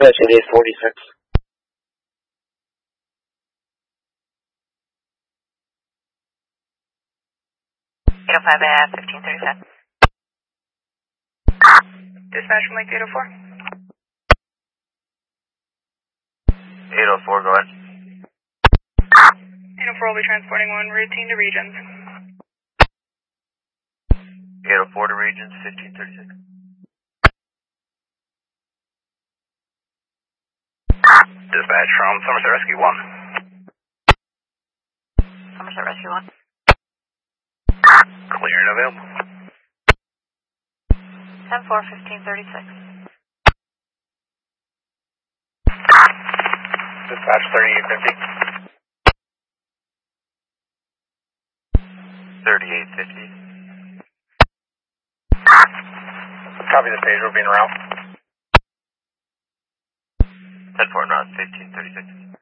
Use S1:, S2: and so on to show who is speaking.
S1: Dispatch 8846.
S2: 805 AF 1537.
S3: Dispatch from Lake 804.
S4: 804, go ahead.
S3: 804 will be transporting one routine to Regions.
S4: 804 to Regions, 1536.
S5: Dispatch from Somerset Rescue 1.
S2: Somerset Rescue 1.
S5: Clear and available.
S2: 10-4, 1536.
S5: Dispatch 3850.
S4: 3850.
S5: Copy the page, we'll be en route.
S4: 10-4, not 1536.